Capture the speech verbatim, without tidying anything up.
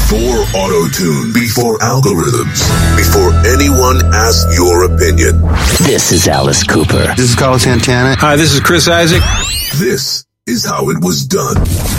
Before auto-tune, before algorithms, before anyone asks your opinion. This is Alice Cooper. This is Carlos Santana. Hi, this is Chris Isaac. This is how it was done.